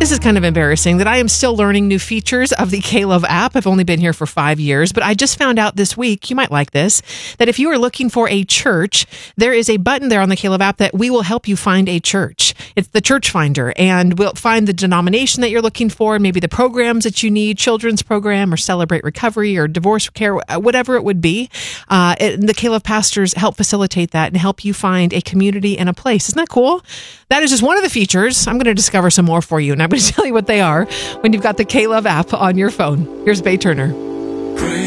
This is kind of embarrassing that I am still learning new features of the K-Love app. I've only been here for 5 years, but I just found out this week, you might like this, that if you are looking for a church, there is a button there on the K-Love app that we will help you find a church. It's the Church Finder, and we'll find the denomination that you're looking for, maybe the programs that you need, children's program or Celebrate Recovery or divorce care, whatever it would be. The K-Love pastors help facilitate that and help you find a community and a place. Isn't that cool? That is just one of the features. I'm going to discover some more for you, and I'm going to tell you what they are when you've got the K-Love app on your phone. Here's Bay Turner. Pray